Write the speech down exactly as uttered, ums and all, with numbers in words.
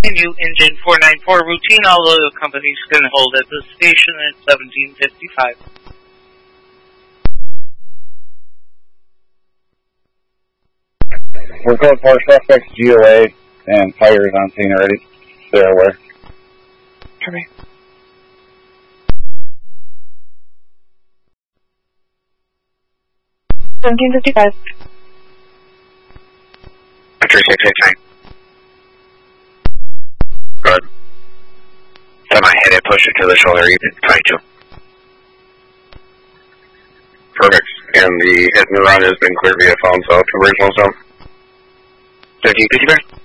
Continue engine four nine four, routine, all oil companies can hold at the station at seventeen fifty-five. We're code for suspects G O A and fire is on scene already. They're aware. Copy. seventeen fifty-five. Entry six six nine. Good. Semi hit it, push it to the shoulder, you can twenty-two. Perfect. And the hit and run has been cleared via phone, so to original zone. fifteen fifty-five.